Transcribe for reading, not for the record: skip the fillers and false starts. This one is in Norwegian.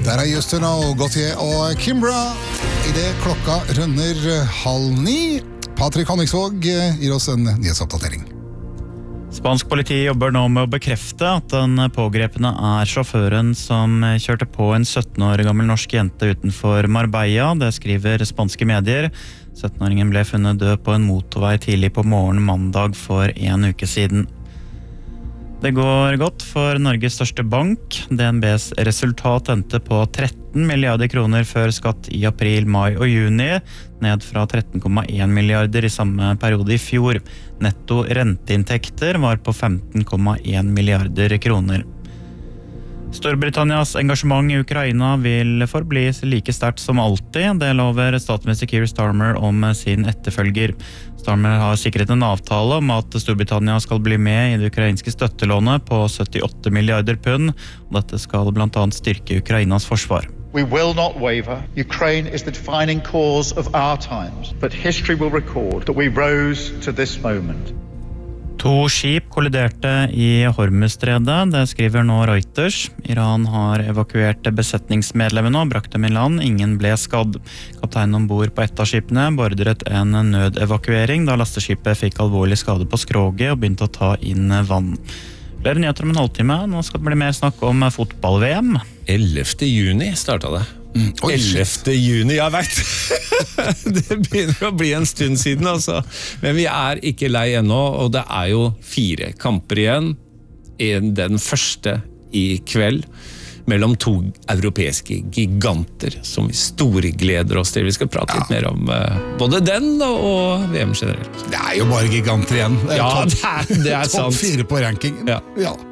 Der Justin og Gautier og Kimbra. I det klokka runder 8:30. Patrick Honningsvåg gir oss en nyhetsoppdatering. Spansk politi jobber nå med å bekrefte at den pågrepne sjåføren som kjørte på en 17 år gammel norsk jente utenfor Marbella. Det skriver spanske medier. 17-åringen ble funnet død på en motorvei tidlig på morgen mandag for en uke siden. Det går godt for Norges største bank. DNBs resultat endte på 13 milliarder kroner før skatt I april, mai og juni, ned fra 13,1 milliarder I samme periode I fjor. Netto renteinntekter var på 15,1 milliarder kroner. Storbritannias engasjement I Ukraina vil forbli like sterkt som alltid. Det lover statsminister Keir Starmer om sin etterfølger. Starmer har sikret en avtale om at Storbritannia skal bli med I det ukrainske støttelånet på 78 milliarder pund, og dette skal blant annet styrke Ukrainas forsvar. We will not waver. Ukraine is the defining cause of our times, but history will record that we rose to this moment. 2 skip kolliderte I Hormuzstredet, det skriver nå Reuters. Iran har evakuert besetningsmedlemmene og brakt dem I land. Ingen ble skadd. Kapteinen ombord på et av skipene beordret en nødevakuering da lasteskipet fikk alvorlig skade på skroget og begynte å ta inn vann. Flere nyheter om en halvtime. Nå skal det bli mer snakk om fotball-VM. 11. juni startet det. 11. juni, jeg vet. Det begynner å bli en stund siden, altså. Men vi ikke lei ennå, og det jo 4 kamper igjen. Den første I kveld, mellom 2 europeiske giganter, som vi storgleder oss til. Vi skal prate litt mer om både den og VM generelt. Det jo bare giganter igjen. Ja, det sant. Topp 4 på ranking. Ja.